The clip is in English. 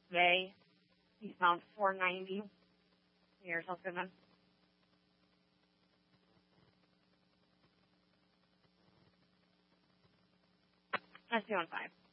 Bay, eastbound 490. Yourself good, man. That's 215.